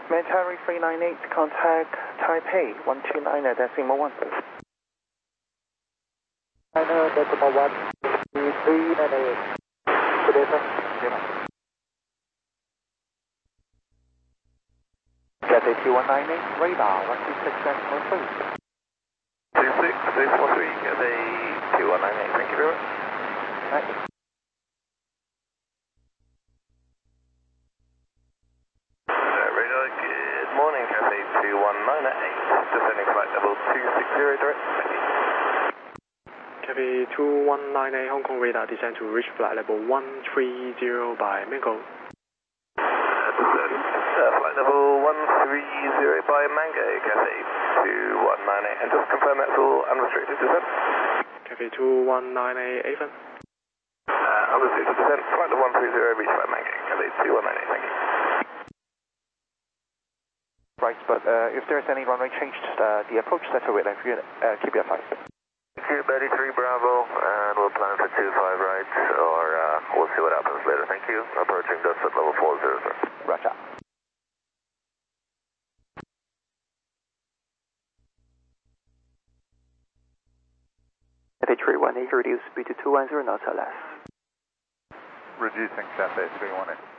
Military 398, contact Taipei 129.1. China decimal 1, 398. Good day, sir. Cathay 2198, radar 126.3. 26343, Cathay 2198, thank you very much. Thank you. Radar, good morning, Cathay 2198, descending flight level 260 direct, thank you. Cathay 2198 Hong Kong radar descend to reach flight level 130 by Mango. Flight level 130 by Mango, Cathay 2198, and just confirm that's all unrestricted descent. Cathay 2198 Aven. Unrestricted descent, flight level 130 reach by Mango, Cathay 2198, thank you. Right, but if there's any runway change, the approach center will keep you advised. Betty 3 Bravo, and we'll plan for 25 right, or we'll see what happens later. Thank you. Approaching dust at level 40, sir. Roger. Cathay 318, reduce speed to 210 knots or less. Reducing Cathay 318.